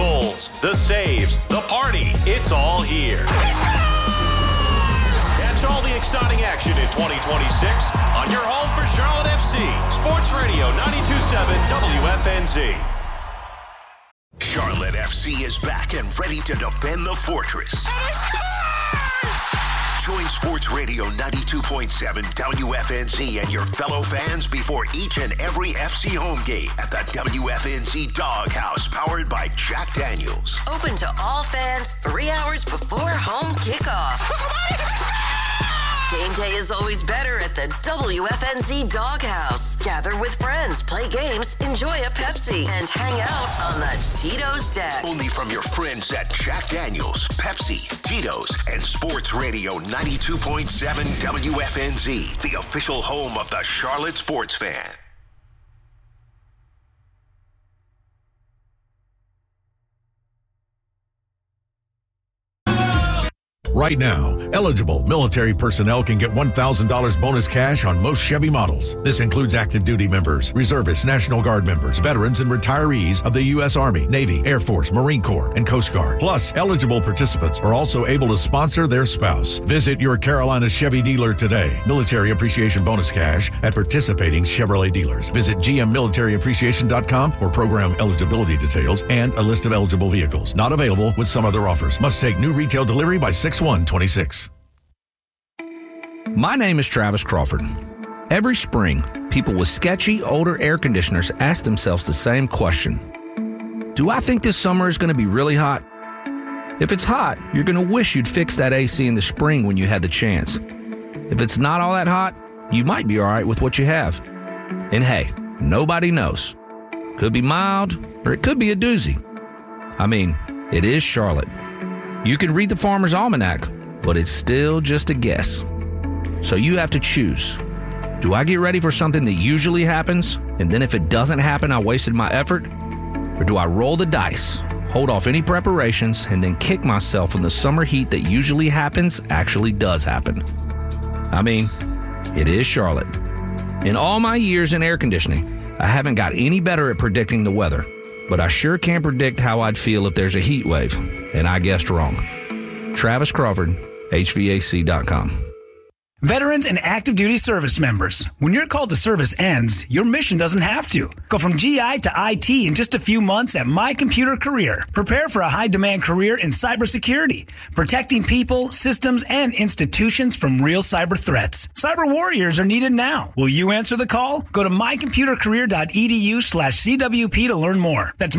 goals, the saves, the party. It's all here. Catch all the exciting action in 2026 on your home for Charlotte FC. Sports Radio 92.7 WFNZ. Charlotte FC is back and ready to defend the fortress. Join Sports Radio 92.7 WFNZ and your fellow fans before each and every FC home game at the WFNZ Doghouse, powered by Jack Daniels. Open to all fans 3 hours before home kickoff. Game day is always better at the WFNZ Doghouse. Gather with friends, play games, enjoy a Pepsi, and hang out on the Tito's deck. Only from your friends at Jack Daniels, Pepsi, Tito's, and Sports Radio 92.7 WFNZ, the official home of the Charlotte sports fan. Right now, eligible military personnel can get $1,000 bonus cash on most Chevy models. This includes active duty members, reservists, National Guard members, veterans, and retirees of the U.S. Army, Navy, Air Force, Marine Corps, and Coast Guard. Plus, eligible participants are also able to sponsor their spouse. Visit your Carolina Chevy dealer today. Military Appreciation Bonus Cash at participating Chevrolet dealers. Visit gmmilitaryappreciation.com for program eligibility details and a list of eligible vehicles. Not available with some other offers. Must take new retail delivery by 6/1/26. My name is Travis Crawford. Every spring, people with sketchy, older air conditioners ask themselves the same question. Do I think this summer is going to be really hot? If it's hot, you're going to wish you'd fix that AC in the spring when you had the chance. If it's not all that hot, you might be all right with what you have. And hey, nobody knows. Could be mild, or it could be a doozy. I mean, it is Charlotte. You can read the Farmer's Almanac, but it's still just a guess. So you have to choose. Do I get ready for something that usually happens, and then if it doesn't happen, I wasted my effort? Or do I roll the dice, hold off any preparations, and then kick myself when the summer heat that usually happens actually does happen? I mean, it is Charlotte. In all my years in air conditioning, I haven't got any better at predicting the weather. But I sure can't predict how I'd feel if there's a heat wave, and I guessed wrong. Travis Crawford, HVAC.com. Veterans and active duty service members, when your call to service ends, your mission doesn't have to. Go from GI to IT in just a few months at My Computer Career. Prepare for a high-demand career in cybersecurity, protecting people, systems, and institutions from real cyber threats. Cyber warriors are needed now. Will you answer the call? Go to mycomputercareer.edu/CWP to learn more. That's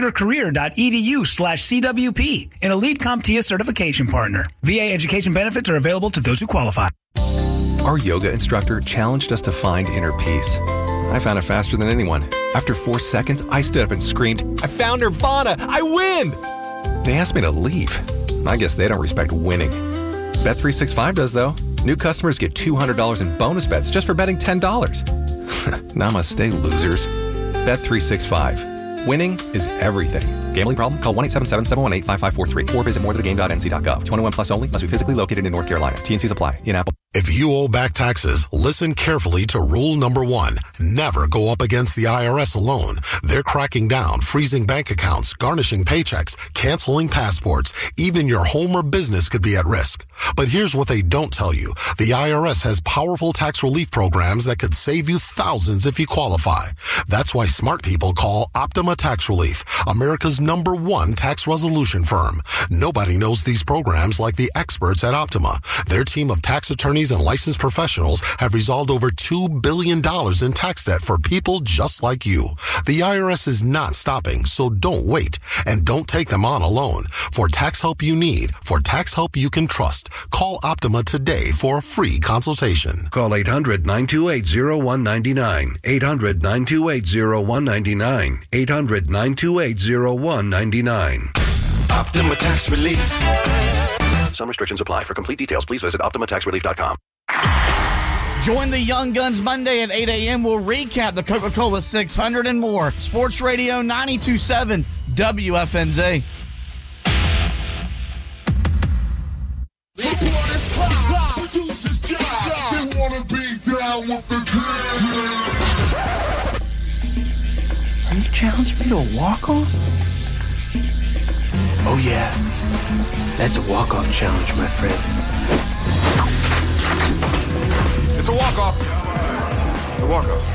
mycomputercareer.edu/CWP, an elite CompTIA certification partner. VA education benefits are available to those who qualify. Our yoga instructor challenged us to find inner peace. I found it faster than anyone. After 4 seconds, I stood up and screamed, "I found Nirvana! I win!" They asked me to leave. I guess they don't respect winning. Bet365 does, though. New customers get $200 in bonus bets just for betting $10. Namaste, losers. Bet365. Winning is everything. Gambling problem? Call 1-877-718-5543 or visit morethanagame.nc.gov. 21 plus only. Must be physically located in North Carolina. T&Cs apply. In Apple. If you owe back taxes, listen carefully to rule number 1. Never go up against the IRS alone. They're cracking down, freezing bank accounts, garnishing paychecks, canceling passports. Even your home or business could be at risk. But here's what they don't tell you. The IRS has powerful tax relief programs that could save you thousands if you qualify. That's why smart people call Optima Tax Relief, America's #1 tax resolution firm. Nobody knows these programs like the experts at Optima. Their team of tax attorneys and licensed professionals have resolved over $2 billion in tax debt for people just like you. The IRS is not stopping, so don't wait. And don't take them on alone. For tax help you need, for tax help you can trust, call Optima today for a free consultation. Call 800-928-0199. 800-928-0199. 800-928-0199. Optima Tax Relief. Some restrictions apply. For complete details, please visit OptimaTaxRelief.com. Join the Young Guns Monday at 8 a.m. We'll recap the Coca-Cola 600 and more. Sports Radio 92.7 WFNZ. Are you challenging me to a walk-on? Oh, yeah. That's a walk-off challenge, my friend. It's a walk-off. It's a walk-off.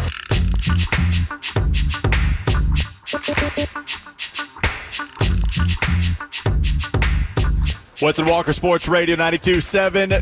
What's in Walker Sports Radio 92.7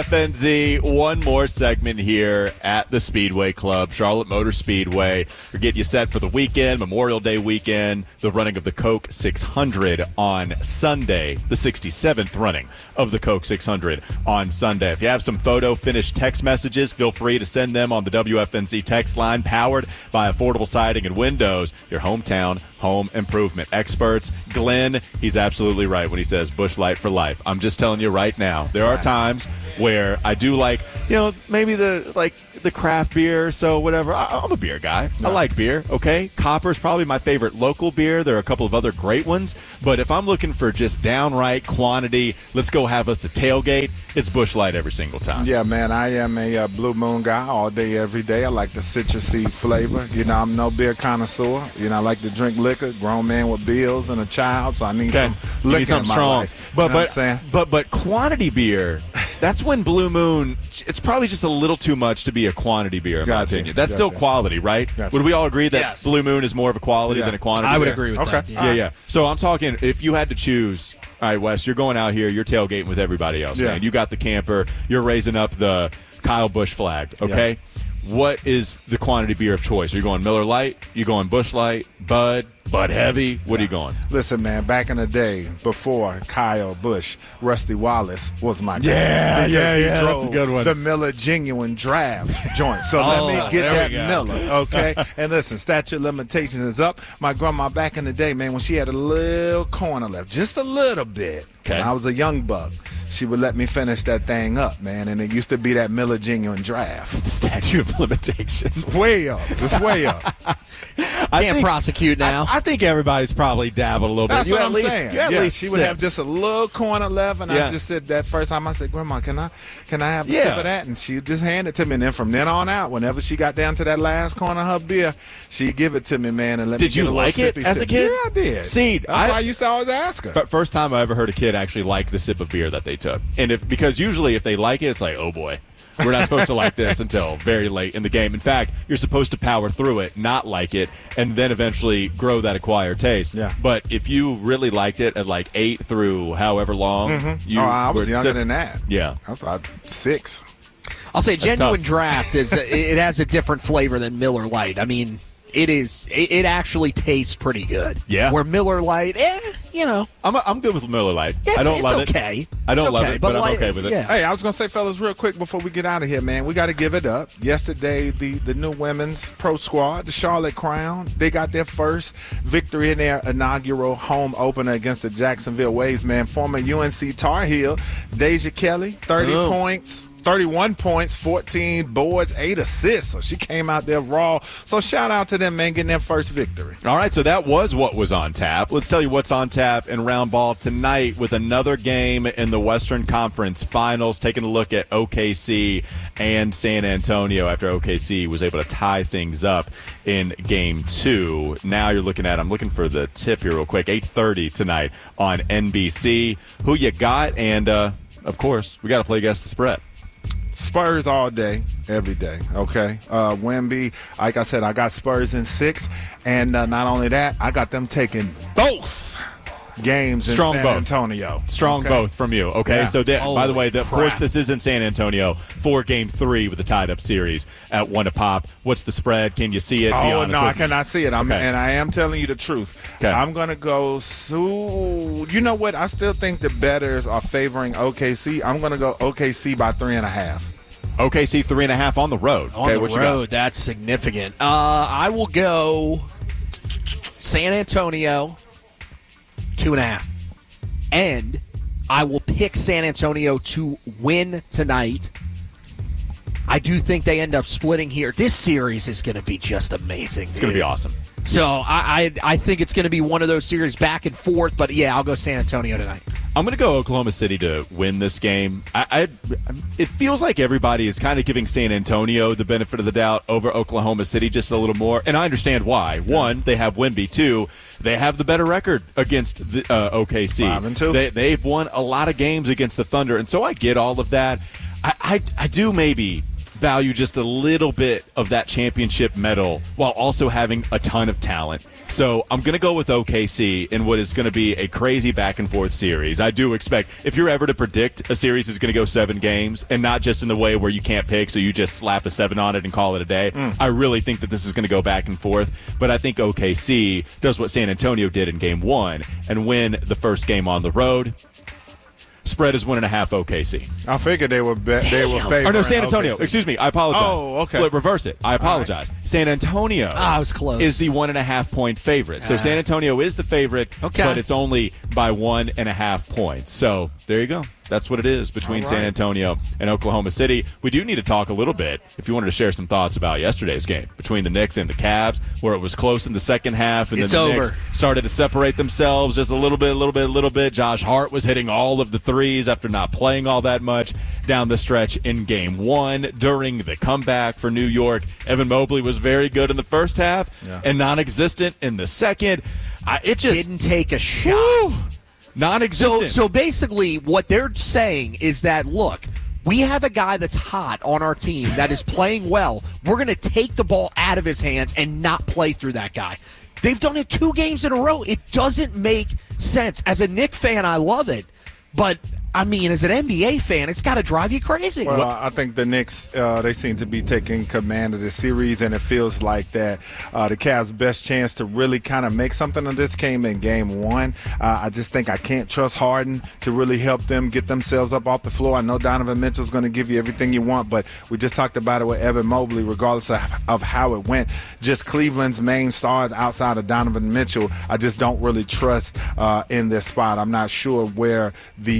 WFNZ. One more segment here at the Speedway Club, Charlotte Motor Speedway. We're getting you set for the weekend, Memorial Day weekend, the running of the Coke 600 on Sunday, the 67th running of the Coke 600 on Sunday. If you have some photo finish text messages, feel free to send them on the WFNZ text line, powered by Affordable Siding and Windows, your hometown home improvement experts. Glenn, he's absolutely right when he says Busch Light for life. I'm just telling you right now, there are times where I do like, maybe the craft beer, so whatever. I'm a beer guy. I like beer, okay? Copper's probably my favorite local beer. There are a couple of other great ones, but if I'm looking for just downright quantity, let's go have us a tailgate, it's Busch Light every single time. Yeah, man, I am a Blue Moon guy all day, every day. I like the citrusy flavor. I'm no beer connoisseur. I like to drink liquor, grown man with bills and a child, so I need some liquor in my strong life. But quantity beer, that's when Blue Moon, it's probably just a little too much to be a quantity beer, in my opinion. That's still quality, right? Would we all agree that Blue Moon is more of a quality than a quantity beer? I would agree with that. Yeah. So I'm talking, if you had to choose, all right, Wes, you're going out here, you're tailgating with everybody else, man. You got the camper, you're raising up the Kyle Busch flag, okay? Yeah. What is the quantity beer of choice? Are you going Miller Lite? You going Busch Light? Bud Heavy? What are you going? Listen, man, back in the day, before Kyle Busch, Rusty Wallace was my guy. Yeah, that's a good one. The Miller Genuine Draft joint. So let me get that Miller, okay? And listen, statute of limitations is up. My grandma back in the day, man, when she had a little corner left, just a little bit, when I was a young buck, she would let me finish that thing up, man. And it used to be that Miller Genuine Draft. The statute of limitations. It's way up. It's way up. Can't prosecute now. I think everybody's probably dabbled a little bit. That's what I'm saying. At least she would have just a little corner left, and I just said that first time I said, Grandma, can I have a sip of that? And she just handed it to me. And then from then on out, whenever she got down to that last corner of her beer, she'd give it to me, man, and let me get a little sippy sip. Did you like it as a kid? Yeah, I did. See, that's why I used to always ask her. First time I ever heard a kid actually like the sip of beer that they took. And because usually if they like it, it's like, oh boy, we're not supposed to like this until very late in the game. In fact, you're supposed to power through it, not like it, and then eventually grow that acquired taste. Yeah. But if you really liked it at like 8 through however long, I was younger than that. Yeah. I was about 6. I'll say Genuine Draft it has a different flavor than Miller Lite. I mean, it actually tastes pretty good. Yeah. Where Miller Lite, I'm good with Miller Lite. I don't love it. Okay. I don't love it, but I'm okay with it. Yeah. Hey, I was going to say, fellas, real quick before we get out of here, man, we got to give it up. Yesterday, the new women's pro squad, the Charlotte Crown, they got their first victory in their inaugural home opener against the Jacksonville Waves, man. Former UNC Tar Heel, Deja Kelly, 31 points, 14 boards, 8 assists. So she came out there raw. So shout out to them, man, getting their first victory. All right, so that was what was on tap. Let's tell you what's on tap in round ball tonight with another game in the Western Conference Finals, taking a look at OKC and San Antonio after OKC was able to tie things up in Game 2. Now you're looking at, I'm looking for the tip here real quick, 8:30 tonight on NBC. Who you got? And, of course, we got to play Guess the Spread. Spurs all day, every day, okay? Wemby, like I said, I got Spurs in 6, and not only that, I got them taking both games in San Antonio. Strong both from you, okay? Yeah. So, by the way, of course, this is in San Antonio for Game 3 with a tied-up series at 1-0. What's the spread? Can you see it? Oh, no, I cannot see it. And I am telling you the truth. Okay. I'm going to go you know what? I still think the bettors are favoring OKC. I'm going to go OKC by 3.5. OKC 3.5 on the road. On the road, that's significant. I will go San Antonio 2.5. And I will pick San Antonio to win tonight. I do think they end up splitting here. This series is going to be just amazing. It's going to be awesome. So I think it's going to be one of those series back and forth. But, yeah, I'll go San Antonio tonight. I'm going to go Oklahoma City to win this game. It feels like everybody is kind of giving San Antonio the benefit of the doubt over Oklahoma City just a little more, and I understand why. One, they have Wemby. Two, they have the better record against the, OKC. 5-2. They've won a lot of games against the Thunder, and so I get all of that. I do maybe value just a little bit of that championship medal while also having a ton of talent. So I'm going to go with OKC in what is going to be a crazy back-and-forth series. I do expect, if you're ever to predict a series is going to go 7 games, and not just in the way where you can't pick, so you just slap a 7 on it and call it a day, I really think that this is going to go back and forth. But I think OKC does what San Antonio did in Game 1 and win the first game on the road. Spread is 1.5 OKC. I figured they were favoring. Or no, San Antonio. OKC. Excuse me. I apologize. Oh, okay. Reverse it. I apologize. Right. San Antonio I was close. is the 1.5 point favorite. So San Antonio is the favorite, but it's only by 1.5 points. So there you go. That's what it is between San Antonio and Oklahoma City. We do need to talk a little bit, if you wanted to share some thoughts about yesterday's game between the Knicks and the Cavs, where it was close in the second half, and then the Knicks started to separate themselves just a little bit. Josh Hart was hitting all of the threes after not playing all that much down the stretch in Game 1. During the comeback for New York, Evan Mobley was very good in the first half and non-existent in the second. It just didn't take a shot. Woo! Non-existent. So basically what they're saying is that, look, we have a guy that's hot on our team that is playing well. We're going to take the ball out of his hands and not play through that guy. They've done it 2 games in a row. It doesn't make sense. As a Knicks fan, I love it. But, I mean, as an NBA fan, it's got to drive you crazy. Well, I think the Knicks, they seem to be taking command of the series, and it feels like that the Cavs' best chance to really kind of make something of this came in Game 1. I just think I can't trust Harden to really help them get themselves up off the floor. I know Donovan Mitchell's going to give you everything you want, but we just talked about it with Evan Mobley, regardless of how it went. Just Cleveland's main stars outside of Donovan Mitchell, I just don't really trust in this spot. I'm not sure where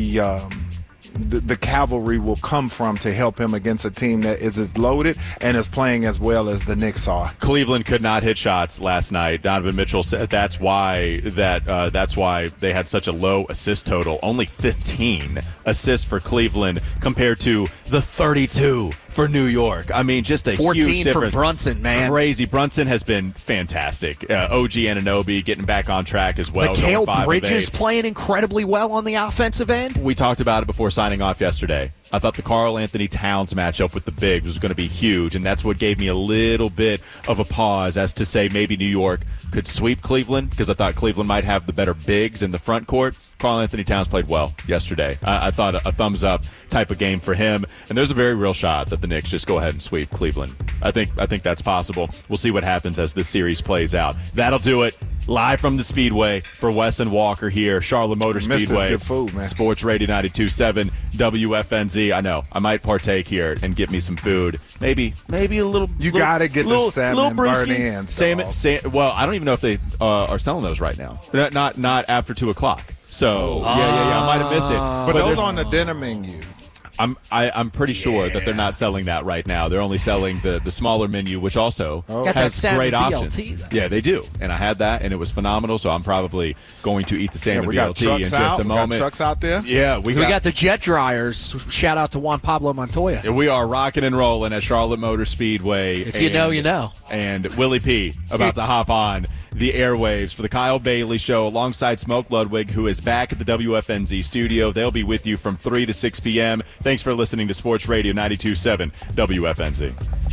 the cavalry will come from to help him against a team that is as loaded and is playing as well as the Knicks are. Cleveland could not hit shots last night. Donovan Mitchell said that's why they had such a low assist total. Only 15 assists for Cleveland compared to the 32 for New York. I mean, just a 14 huge difference. for Brunson, man. Crazy. Brunson has been fantastic. OG Anunoby getting back on track as well. Mikal Bridges playing incredibly well on the offensive end. We talked about it before signing off yesterday. I thought the Karl-Anthony Towns matchup with the big was going to be huge, and that's what gave me a little bit of a pause as to say maybe New York could sweep Cleveland, because I thought Cleveland might have the better bigs in the front court. Karl-Anthony Towns played well yesterday. I thought a thumbs-up type of game for him, and there's a very real shot that the Knicks just go ahead and sweep Cleveland. I think that's possible. We'll see what happens as this series plays out. That'll do it. Live from the Speedway for Wes and Walker here, Charlotte Motor Speedway. Good food, man. Sports Radio 92.7 WFNZ. I know. I might partake here and get me some food. Maybe a little. You got to get the salmon burnt ends. Salmon. Well, I don't even know if they are selling those right now. Not after 2 o'clock. So yeah, I might have missed it. But those on the dinner menu. I'm pretty sure that they're not selling that right now. They're only selling the smaller menu, which also has great options. BLT, yeah, they do, and I had that, and it was phenomenal. So I'm probably going to eat the salmon BLT in just a moment. We got trucks out there. Yeah, we got the jet dryers. Shout out to Juan Pablo Montoya. Yeah, we are rocking and rolling at Charlotte Motor Speedway. If you know, you know. And Willie P about to hop on the airwaves for the Kyle Bailey Show alongside Smoke Ludwig, who is back at the WFNZ studio. They'll be with you from 3 to 6 p.m. Thanks for listening to Sports Radio 92.7 WFNZ.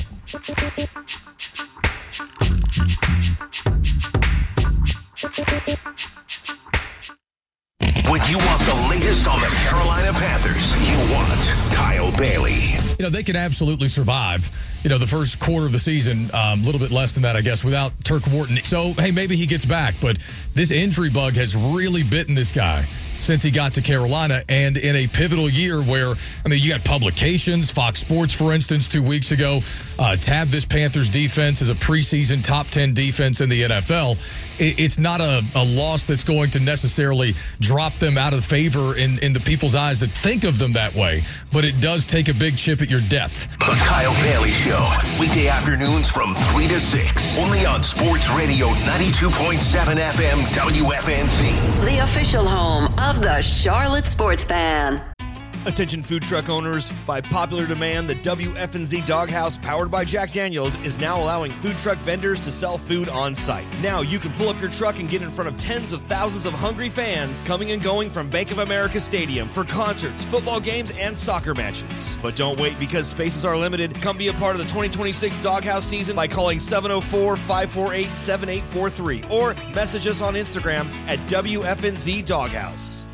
When you want the latest on the Carolina Panthers, you want Kyle Bailey. You know, they can absolutely survive, the first quarter of the season, a little bit less than that, I guess, without Turk Wharton. So, hey, maybe he gets back, but this injury bug has really bitten this guy since he got to Carolina, and in a pivotal year where, you got publications, Fox Sports, for instance, 2 weeks ago, tabbed this Panthers defense as a preseason top 10 defense in the NFL. It's not a loss that's going to necessarily drop them out of favor in the people's eyes that think of them that way, but it does take a big chip at your depth. The Kyle Bailey Show, weekday afternoons from 3 to 6, only on Sports Radio 92.7 FM WFNZ. The official home of the Charlotte Sports Fan. Attention food truck owners, by popular demand, the WFNZ Doghouse, powered by Jack Daniels, is now allowing food truck vendors to sell food on site. Now you can pull up your truck and get in front of tens of thousands of hungry fans coming and going from Bank of America Stadium for concerts, football games, and soccer matches. But don't wait, because spaces are limited. Come be a part of the 2026 Doghouse season by calling 704-548-7843 or message us on Instagram at WFNZ Doghouse.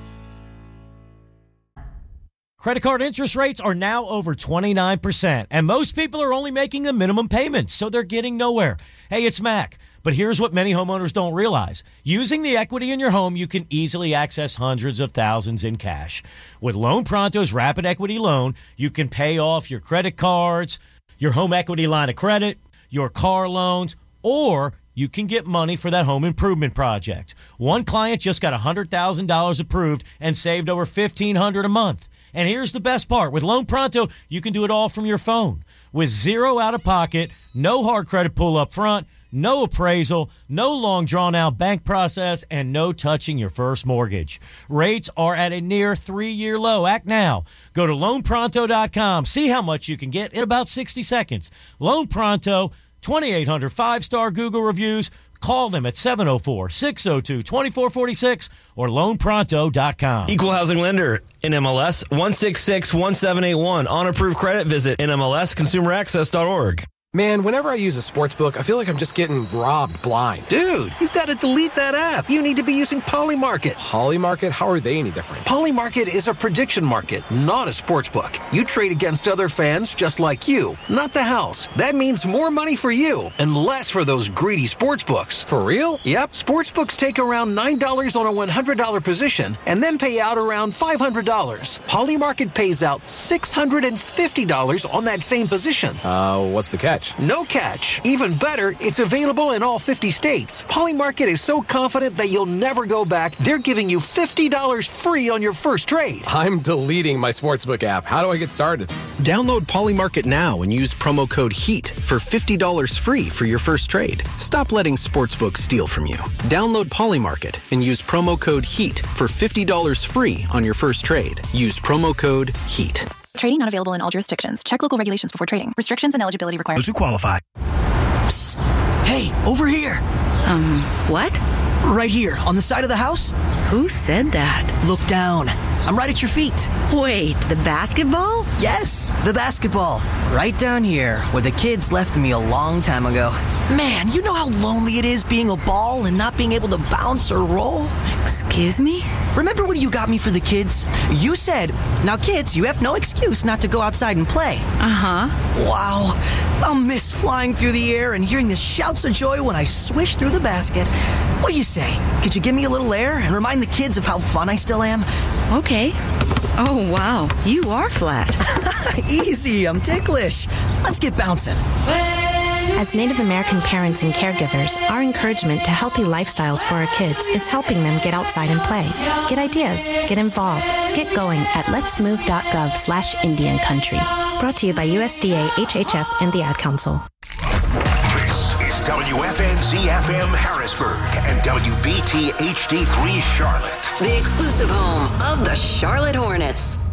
Credit card interest rates are now over 29%, and most people are only making the minimum payments, so they're getting nowhere. Hey, it's Mac, but here's what many homeowners don't realize. Using the equity in your home, you can easily access hundreds of thousands in cash. With Loan Pronto's Rapid Equity Loan, you can pay off your credit cards, your home equity line of credit, your car loans, or you can get money for that home improvement project. One client just got $100,000 approved and saved over $1,500 a month. And here's the best part. With Loan Pronto, you can do it all from your phone. With zero out-of-pocket, no hard credit pull up front, no appraisal, no long drawn-out bank process, and no touching your first mortgage. Rates are at a near 3-year low. Act now. Go to loanpronto.com. See how much you can get in about 60 seconds. Loan Pronto, 2,800 5-star Google reviews. Call them at 704-602-2446 or loanpronto.com. Equal housing lender, NMLS 1661781. On approved credit, visit NMLSconsumeraccess.org. Man, whenever I use a sports book, I feel like I'm just getting robbed blind. Dude, you've got to delete that app. You need to be using Polymarket. Polymarket? How are they any different? Polymarket is a prediction market, not a sports book. You trade against other fans just like you, not the house. That means more money for you and less for those greedy sports books. For real? Yep. Sports books take around $9 on a $100 position and then pay out around $500. Polymarket pays out $650 on that same position. What's the catch? No catch. Even better, it's available in all 50 states. Polymarket is so confident that you'll never go back, they're giving you $50 free on your first trade. I'm deleting my sportsbook app. How do I get started? Download Polymarket now and use promo code HEAT for $50 free for your first trade. Stop letting sportsbooks steal from you. Download Polymarket and use promo code HEAT for $50 free on your first trade. Use promo code HEAT. Trading not available in all jurisdictions. Check local regulations before trading. Restrictions and eligibility required. Those who qualify. Psst. Hey, over here. What? Right here, on the side of the house. Who said that? Look down. I'm right at your feet. Wait, the basketball? Yes, the basketball. Right down here, where the kids left me a long time ago. Man, you know how lonely it is being a ball and not being able to bounce or roll? Excuse me? Remember when you got me for the kids? You said, now kids, you have no excuse not to go outside and play. Uh-huh. Wow. I'll miss flying through the air and hearing the shouts of joy when I swish through the basket. What do you say? Could you give me a little air and remind the kids of how fun I still am? Okay. Oh, wow. You are flat. Easy. I'm ticklish. Let's get bouncing. As Native American parents and caregivers, our encouragement to healthy lifestyles for our kids is helping them get outside and play. Get ideas, get involved, get going at letsmove.gov/Indian Country. Brought to you by USDA, HHS, and the Ad Council. This is WFNZ-FM Harrisburg and WBT HD3 Charlotte. The exclusive home of the Charlotte Hornets.